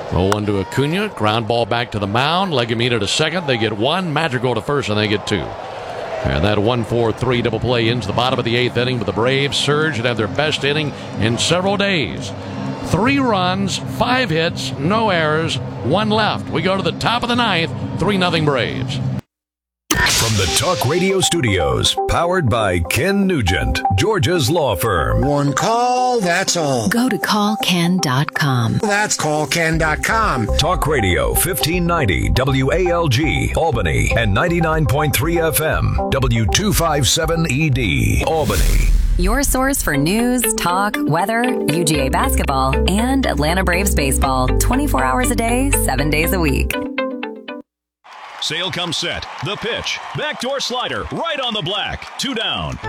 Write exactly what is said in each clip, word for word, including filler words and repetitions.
oh one to Acuna. Ground ball back to the mound. Legumina to second. They get one. Madrigal to first, and they get two. And that one four three double play ends the bottom of the eighth inning, but the Braves surge and have their best inning in several days. Three runs, five hits, no errors, one left. We go to the top of the ninth, three nothing Braves. From the Talk Radio Studios, powered by Ken Nugent, Georgia's law firm. One call, that's all. Go to call ken dot com. That's call ken dot com. Talk Radio fifteen ninety W A L G, Albany, and ninety-nine point three F M, W two fifty-seven E D, Albany. Your source for news, talk, weather, U G A basketball, and Atlanta Braves baseball. twenty-four hours a day, seven days a week. Sale comes set. The pitch. Backdoor slider. Right on the black. Two down.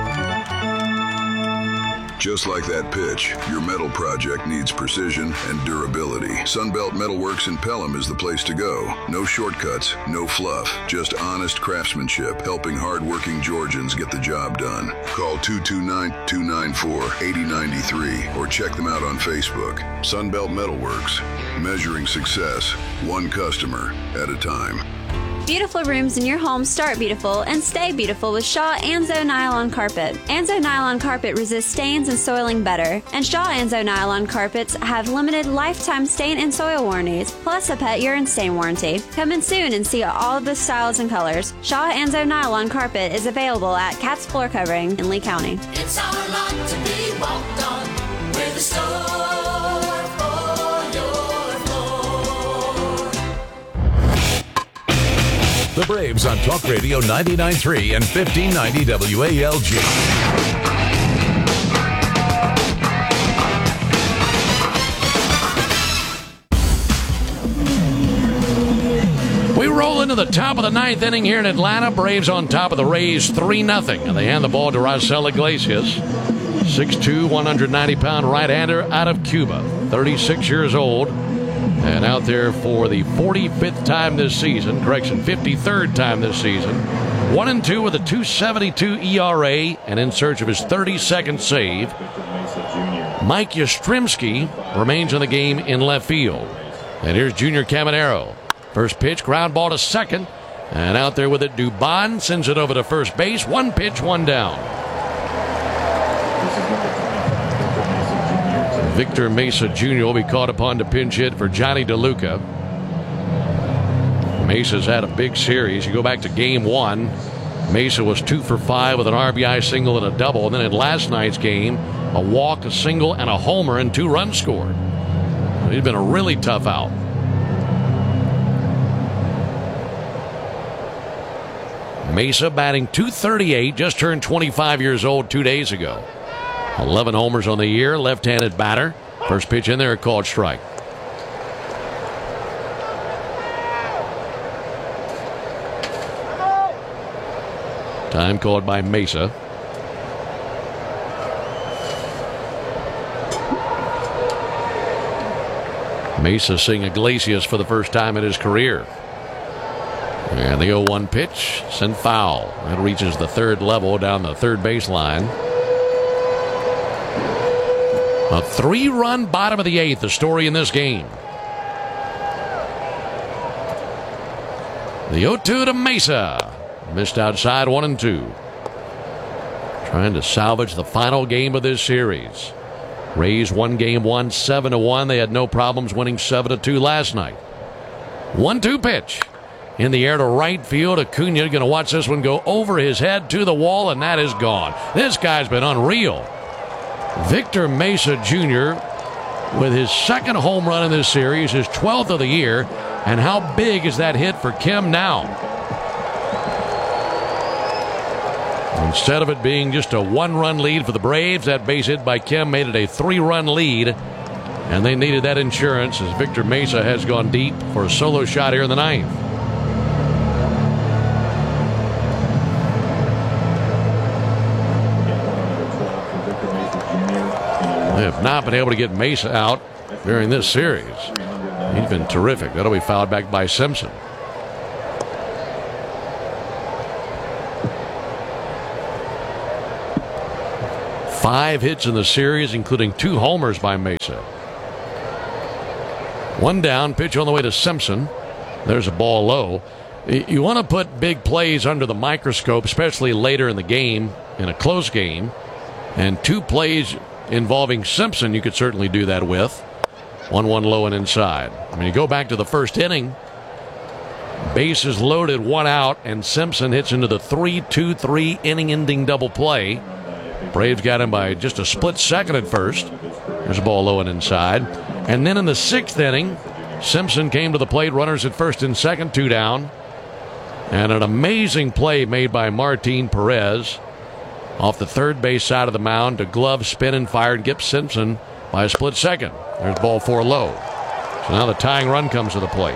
Just like that pitch, your metal project needs precision and durability. Sunbelt Metalworks in Pelham is the place to go. No shortcuts, no fluff, just honest craftsmanship, helping hard-working Georgians get the job done. Call two two nine, two nine four, eight zero nine three or check them out on Facebook. Sunbelt Metalworks, measuring success, one customer at a time. Beautiful rooms in your home start beautiful and stay beautiful with Shaw Anzo Nylon Carpet. Anzo Nylon Carpet resists stains and soiling better, and Shaw Anzo Nylon Carpets have limited lifetime stain and soil warranties, plus a pet urine stain warranty. Come in soon and see all of the styles and colors. Shaw Anzo Nylon Carpet is available at Cat's Floor Covering in Lee County. It's our lot to be walked on with a store. The Braves on Talk Radio ninety-nine point three and fifteen ninety W A L G. We roll into the top of the ninth inning here in Atlanta. Braves on top of the Rays three nothing. And they hand the ball to Raisel Iglesias. six two, one hundred ninety pound right-hander out of Cuba. thirty-six years old. And out there for the forty-fifth time this season, correction, fifty-third time this season. One and two with a two seventy-two E R A and in search of his thirty-second save. Mike Yastrzemski remains in the game in left field. And here's Junior Caminero. First pitch, ground ball to second. And out there with it, Dubon sends it over to first base. One pitch, one down. Victor Mesa Junior will be called upon to pinch hit for Johnny DeLuca. Mesa's had a big series. You go back to game one, Mesa was two for five with an R B I single and a double. And then in last night's game, a walk, a single, and a homer and two runs scored. He's been a really tough out. Mesa batting two thirty-eight, just turned twenty-five years old two days ago. eleven homers on the year, left-handed batter. First pitch in there, called strike. Time called by Mesa. Mesa seeing Iglesias for the first time in his career. And the oh one pitch, sent foul. That reaches the third level down the third baseline. A three-run bottom of the eighth, the story in this game. The oh two to Mesa. Missed outside, one and two. Trying to salvage the final game of this series. Rays won game one, seven to one. They had no problems winning seven to two last night. one two pitch. In the air to right field. Acuna going to watch this one go over his head to the wall, and that is gone. This guy's been unreal. Victor Mesa Junior with his second home run in this series, his twelfth of the year. And how big is that hit for Kim now? Instead of it being just a one-run lead for the Braves, that base hit by Kim made it a three-run lead. And they needed that insurance as Victor Mesa has gone deep for a solo shot here in the ninth. They have not been able to get Mesa out during this series. He's been terrific. That'll be fouled back by Simpson. Five hits in the series, including two homers by Mesa. One down, pitch on the way to Simpson. There's a ball low. You want to put big plays under the microscope, especially later in the game, in a close game. And two plays involving Simpson you could certainly do that with. one one low and inside. I mean, you go back to the first inning. Bases loaded, one out, and Simpson hits into the three two three inning-ending double play. Braves got him by just a split second at first. There's a ball low and inside. And then in the sixth inning, Simpson came to the plate, runners at first and second, two down. And an amazing play made by Martin Perez off the third base side of the mound to glove, spin, and fire, and get Simpson by a split second. There's ball four low. So now the tying run comes to the plate.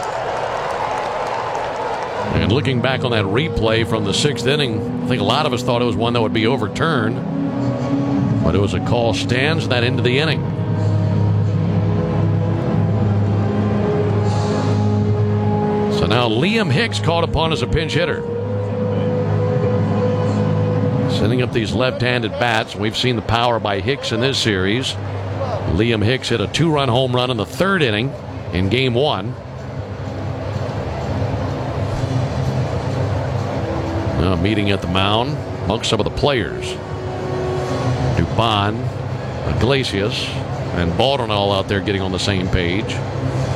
And looking back on that replay from the sixth inning, I think a lot of us thought it was one that would be overturned. But it was a call stands that into the inning. So now Liam Hicks called upon as a pinch hitter. Sending up these left-handed bats. We've seen the power by Hicks in this series. Liam Hicks hit a two-run home run in the third inning in game one. Now meeting at the mound amongst some of the players. Dubon, Iglesias, and Baldwin all out there getting on the same page.